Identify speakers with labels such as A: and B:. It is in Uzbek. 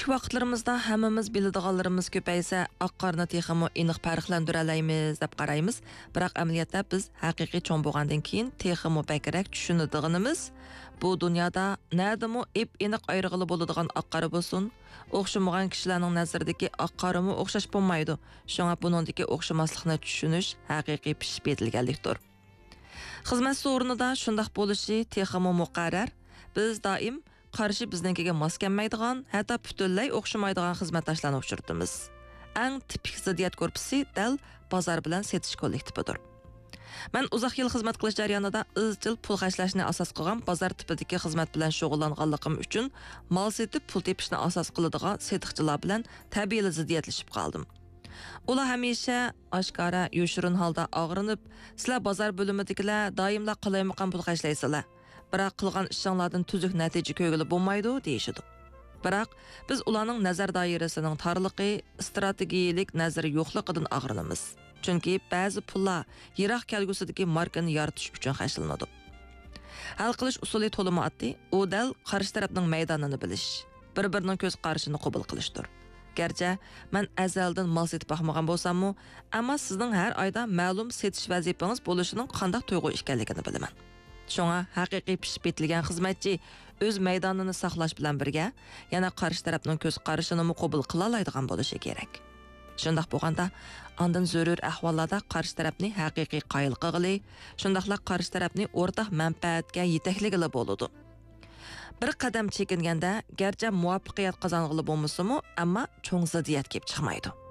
A: Kechki vaqtlarimizda hammamiz biladiganlarimiz ko'paysa, oq-qorni texmi aniq farqlantira olamiz deb qaraymiz. Biroq amaliyotda biz haqiqiy cho'ng bo'lgandan keyin texmi bakrak tushunadiganimiz bu dunyoda nadimi aniq ayrig'ili bo'ladigan oq-qora bo'lsin, o'xshamagan kishilarning nazaridagi oq-qorimi o'xshash bo'lmaydi. Shunga buningdagi o'xshamaslikni tushunish haqiqiy pishib yetilganlikdir. Xizmat o'rnida shunday bo'lishi texmi muqarrar. Biz doim qarshi biznikiga mos kelmaydigan, hatto butunlay o'xshamaydigan xizmatdoshlarni uchirtimiz. Eng tipik ziddiyat korpusi dal bozor bilan setish kollektividir. Men uzoq yil xizmat qilish jarayonida izchil pul xarjlashni asos qilgan bozor tipidagi xizmat bilan shug'ullanganligim uchun mol setib pul tepishni asos qiladigan setiqchilar bilan tabiiy ziddiyatlashib qoldim. Ular hamisha oshkora yoshirin holda og'rinib, sizlar bozor bo'limidagilar doimla qalaymaqan pul xarjlaysizlar. Biroq qilgan ishinglardan tuzuk natija ko'ngili bo'lmaydi deyishidi. Biroq biz ularning nazar doirasining torligi, strategiyalik nazari yo'qligidan og'rinamiz. Chunki ba'zi pullar yiroq kelgusidagi markani yaratish uchun xarjlanadi. Hal qilish usuli to'liq oddiy, u dal qarshi tarafning maydonini bilish, bir-birining ko'z qarashini qabul qilishdir. Gerçi men azaldan mal setib baxmagan bo'lsam-mu, ammo sizning har oyda ma'lum setish vazifangiz bo'lishining qanday tuyg'u ekanligini bilaman. Şoňa haqiqiy pişip etilgan xizmatchi öz maydonini saqlash bilan birga, yana qarshi tarafning ko'z qarashini muqobil qila oladigan bo'lishi kerak. Shundaq bo'lganda, ondan zarur ahvollarda qarshi tarafni haqiqiy qoyil qilg'ili, shundaqla qarshi tarafni o'rtaq manfaatga yetakligili bo'ladi. Bir qadam chekinganda, garchi muvaffaqiyat qozong'ili bo'lmasa-mu, ammo cho'ng ziddiyat kelib chiqmaydi.